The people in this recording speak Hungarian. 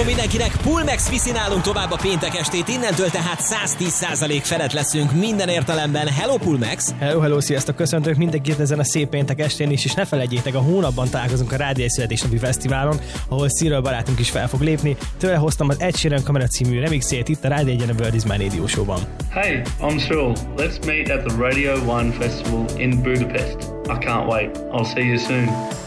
mindenkinek, Pulmex viszi nálunk tovább a péntek estét, innentől tehát 110% felett leszünk minden értelemben. Hello Pulmex! Hello, sziasztok, köszöntök mindenkit ezen a szép péntek estén is, és ne felejtjétek, a hónapban találkozunk a Rádió Születésnapi Fesztiválon, ahol Cyril barátunk is fel fog lépni. Tőle hoztam az Ed Sheeran Kamera című remixét itt a Rádió 1-en a World Is My Radio Show-ban. Hey, I'm Cyril. Let's meet at the Radio 1 Festival in Budapest. I can't wait. I'll see you soon.